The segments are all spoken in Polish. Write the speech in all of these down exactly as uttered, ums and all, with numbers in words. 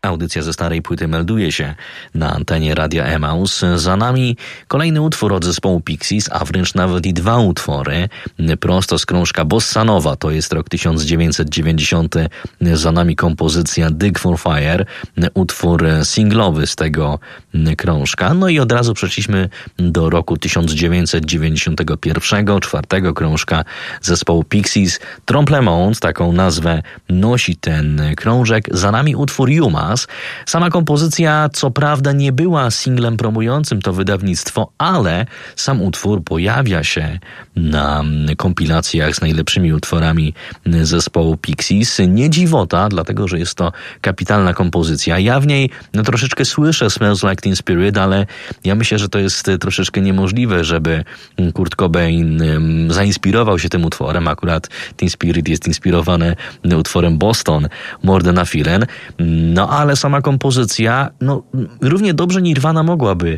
Audycja ze starej płyty melduje się na antenie Radia Emaus. Za nami kolejny utwór od zespołu Pixies, a wręcz nawet i dwa utwory prosto z krążka Bossa Nova. To jest rok tysiąc dziewięćset dziewięćdziesiąty. Za nami kompozycja Dig for Fire, utwór singlowy z tego krążka. No i od razu przeszliśmy do roku tysiąc dziewięćset dziewięćdziesiątego pierwszego, czwartego krążka zespołu Pixies. Tremblement, taką nazwę nosi ten krążek. Za nami utwór Yuma. Sama kompozycja co prawda nie była singlem promującym to wydawnictwo, ale sam utwór pojawia się na kompilacjach z najlepszymi utworami zespołu Pixies. Nie dziwota, dlatego że jest to kapitalna kompozycja. Ja w niej no, troszeczkę słyszę Smells Like Teen Spirit, ale ja myślę, że to jest troszeczkę niemożliwe, żeby Kurt Cobain zainspirował się tym utworem. Akurat Teen Spirit jest inspirowany utworem Boston, More Than a Feeling. No ale sama kompozycja, no równie dobrze Nirvana mogłaby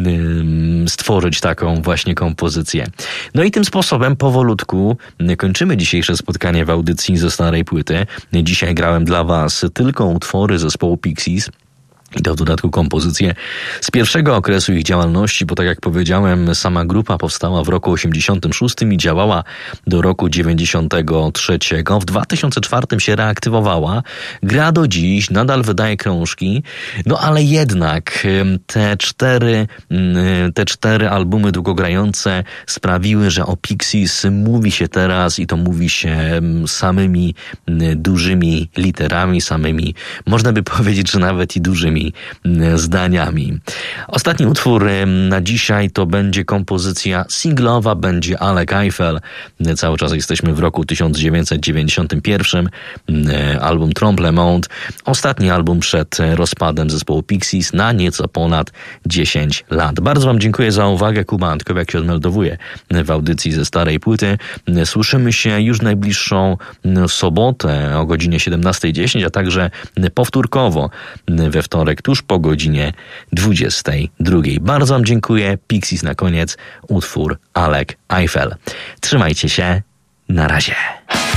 ym, stworzyć taką właśnie kompozycję. No i tym sposobem powolutku kończymy dzisiejsze spotkanie w audycji ze starej płyty. Dzisiaj grałem dla was tylko utwory zespołu Pixies. I to w dodatku kompozycje z pierwszego okresu ich działalności, bo tak jak powiedziałem, sama grupa powstała w roku osiemdziesiątym szóstym i działała do roku dziewięćdziesiątego trzeciego. W dwa tysiące czwartym się reaktywowała, gra do dziś, nadal wydaje krążki, no ale jednak te cztery, te cztery albumy długogrające sprawiły, że o Pixies mówi się teraz i to mówi się samymi dużymi literami, samymi, można by powiedzieć, że nawet i dużymi zdaniami. Ostatni utwór na dzisiaj to będzie kompozycja singlowa, będzie Alec Eiffel. Cały czas jesteśmy w roku tysiąc dziewięćset dziewięćdziesiątym pierwszym. Album Tremblement. Ostatni album przed rozpadem zespołu Pixies na nieco ponad dziesięć lat. Bardzo wam dziękuję za uwagę. Kuba Antkowiak się odmeldowuje w audycji ze starej płyty. Słyszymy się już najbliższą sobotę o godzinie siedemnasta dziesięć, a także powtórkowo we wtorek tuż po godzinie dwudziestej drugiej. Bardzo wam dziękuję. Pixies na koniec, utwór Alec Eiffel. Trzymajcie się. Na razie.